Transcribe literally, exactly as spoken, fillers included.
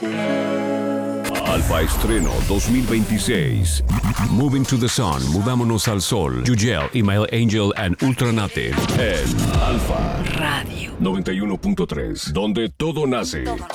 Alfa Estreno dos mil veintiséis. Moving to the Sun, Mudámonos al Sol. Yugel, Email Angel and Ultranative. En Alfa Radio noventa y uno punto tres, donde todo nace.